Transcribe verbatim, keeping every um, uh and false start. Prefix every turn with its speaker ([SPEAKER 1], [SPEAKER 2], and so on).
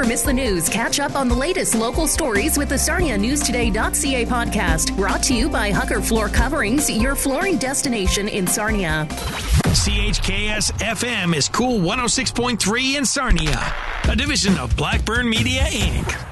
[SPEAKER 1] ever miss the news, catch up on the latest local stories with the Sarnia News Today dot C A podcast, brought to you by Hucker Floor Coverings, your flooring destination in Sarnia.
[SPEAKER 2] C H K S F M is Cool one oh six point three in Sarnia, a division of Blackburn Media, Incorporated.